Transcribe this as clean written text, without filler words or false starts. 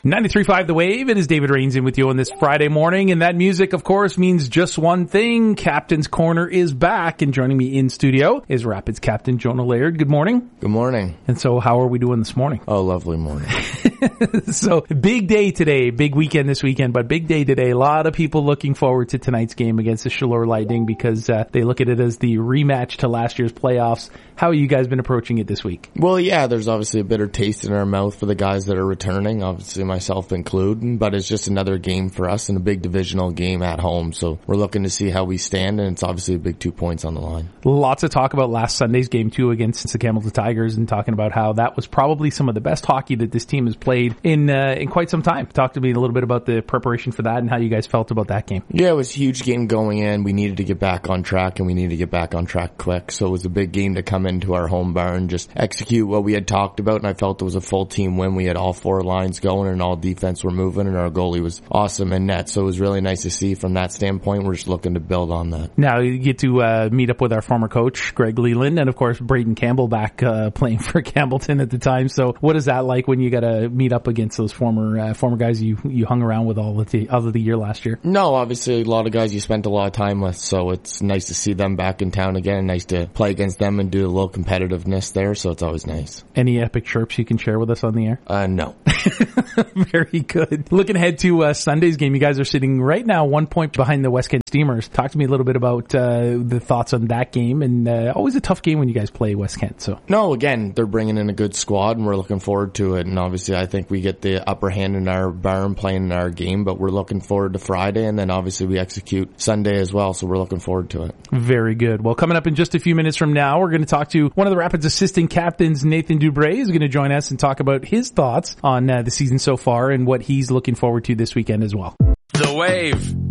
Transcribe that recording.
93.5 The Wave. It is David Rains in with you on this Friday morning. And that music, of course, means just one thing. Captain's Corner is back. And joining me in studio is Rapids Captain Jonah Laird. Good morning. Good morning. And so how are we doing this morning? Oh, lovely morning. So big day today, big weekend this weekend, but big day today. A lot of people looking forward to tonight's game against the Chaleur Lightning because they look at it as the rematch to last year's playoffs. How have you guys been approaching it this week? Well, yeah, there's obviously a bitter taste in our mouth for the guys that are returning, obviously myself included, but it's just another game for us and a big divisional game at home. So we're looking to see how we stand, and it's obviously a big 2 points on the line. Lots of talk about last Sunday's game too against the Hamilton Tigers, and talking about how that was probably some of the best hockey that this team has played in quite some time. Talk to me a little bit about the preparation for that and how you guys felt about that game. Yeah, it was a huge game going in. We needed to get back on track, and we needed to get back on track quick. So it was a big game to come into our home barn, just execute what we had talked about, and I felt it was a full team win. We had all four lines going and all defense were moving, and our goalie was awesome in net. So it was really nice to see from that standpoint. We're just looking to build on that. Now you get to meet up with our former coach, Greg Leland, and of course Braden Campbell back playing for Campbellton at the time. So what is that like when you got to meet up against those former guys you hung around with all of the year last year? No, obviously a lot of guys you spent a lot of time with, so it's nice to see them back in town again. Nice to play against them and do a little competitiveness there, so it's always nice. Any epic chirps you can share with us on the air? No. Very good. Looking ahead to Sunday's game, you guys are sitting right now 1 point behind the West Kent Steamers. Talk to me a little bit about the thoughts on that game, and always a tough game when you guys play West Kent. So no, again, they're bringing in a good squad, and we're looking forward to it. And obviously, I think we get the upper hand in our barn playing in our game, but we're looking forward to Friday, and then obviously we execute Sunday as well, so we're looking forward to it. Very good. Well, coming up in just a few minutes from now, we're going to talk to one of the Rapids assistant captains, Nathan Dubray, is going to join us and talk about his thoughts on the season so far and what he's looking forward to this weekend as well. The Wave.